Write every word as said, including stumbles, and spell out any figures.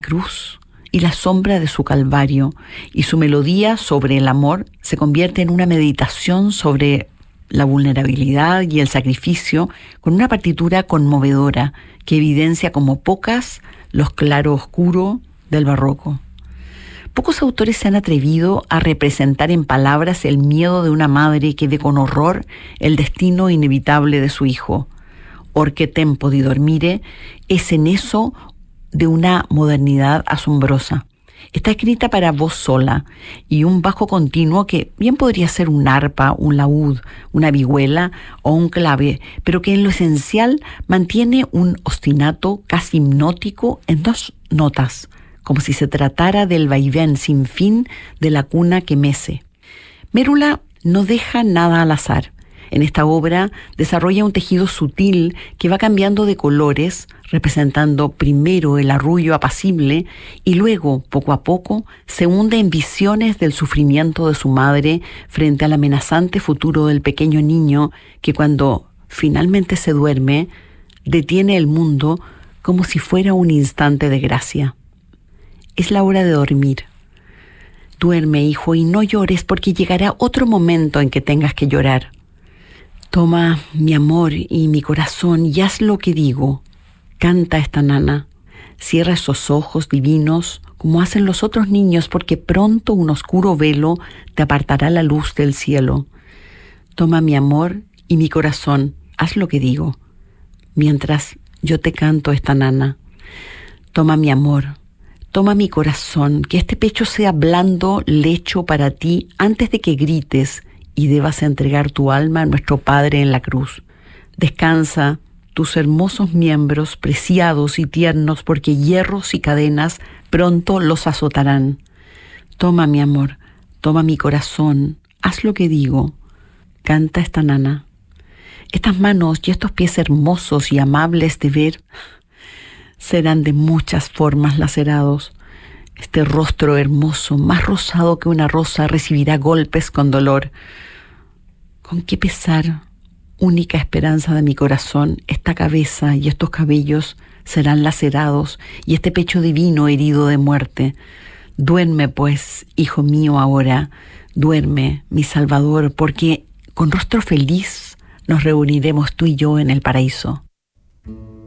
cruz y la sombra de su calvario, y su melodía sobre el amor se convierte en una meditación sobre la vulnerabilidad y el sacrificio, con una partitura conmovedora que evidencia como pocas los claroscuros del barroco. Pocos autores se han atrevido a representar en palabras el miedo de una madre que ve con horror el destino inevitable de su hijo. Orque tempo di dormire es en eso de una modernidad asombrosa. Está escrita para voz sola y un bajo continuo que bien podría ser un arpa, un laúd, una vihuela o un clave, pero que en lo esencial mantiene un ostinato casi hipnótico en dos notas, como si se tratara del vaivén sin fin de la cuna que mece. Mérula no deja nada al azar. En esta obra desarrolla un tejido sutil que va cambiando de colores, representando primero el arrullo apacible y luego, poco a poco, se hunde en visiones del sufrimiento de su madre frente al amenazante futuro del pequeño niño que, cuando finalmente se duerme, detiene el mundo como si fuera un instante de gracia. Es la hora de dormir. Duerme, hijo, y no llores, porque llegará otro momento en que tengas que llorar. Toma mi amor y mi corazón y haz lo que digo. Canta esta nana. Cierra esos ojos divinos como hacen los otros niños, porque pronto un oscuro velo te apartará la luz del cielo. Toma mi amor y mi corazón. Haz lo que digo. Mientras yo te canto esta nana. Toma mi amor. Toma mi corazón. Que este pecho sea blando lecho para ti antes de que grites y debas entregar tu alma a nuestro Padre en la cruz. Descansa tus hermosos miembros, preciados y tiernos, porque hierros y cadenas pronto los azotarán. Toma mi amor, toma mi corazón, haz lo que digo. Canta esta nana. Estas manos y estos pies hermosos y amables de ver serán de muchas formas lacerados. Este rostro hermoso, más rosado que una rosa, recibirá golpes con dolor. Con qué pesar, única esperanza de mi corazón, esta cabeza y estos cabellos serán lacerados y este pecho divino herido de muerte. Duerme, pues, hijo mío, ahora, duerme, mi Salvador, porque con rostro feliz nos reuniremos tú y yo en el paraíso.